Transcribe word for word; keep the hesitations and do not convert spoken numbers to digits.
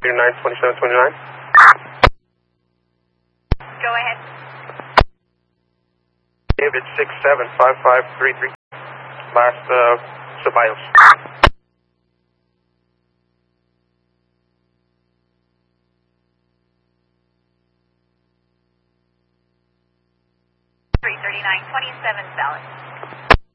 nine twenty-seven twenty-nine. Go ahead. David six seven five five three three. Last uh, Ceballos. three thirty-nine twenty-seven Salad.